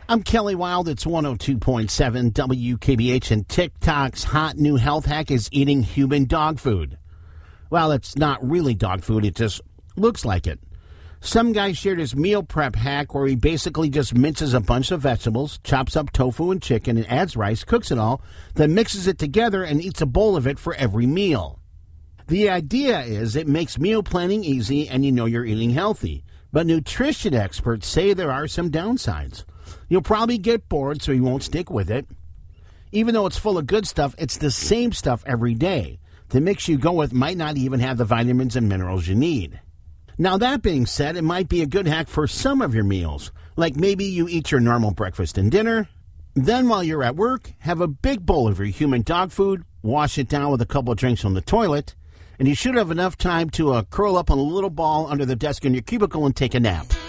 I'm Kelly Wild. It's 102.7 WKBH, and TikTok's hot new health hack is eating human dog food. Well, it's not really dog food. It just looks like it. Some guy shared his meal prep hack where he basically just minces a bunch of vegetables, chops up tofu and chicken, and adds rice, cooks it all, then mixes it together and eats a bowl of it for every meal. The idea is it makes meal planning easy and you know you're eating healthy. But nutrition experts say there are some downsides. You'll probably get bored, so you won't stick with it. Even though it's full of good stuff, it's the same stuff every day. The mix you go with might not even have the vitamins and minerals you need. Now, that being said, it might be a good hack for some of your meals. Like maybe you eat your normal breakfast and dinner. Then while you're at work, have a big bowl of your human dog food, wash it down with a couple of drinks on the toilet, and you should have enough time to curl up on a little ball under the desk in your cubicle and take a nap.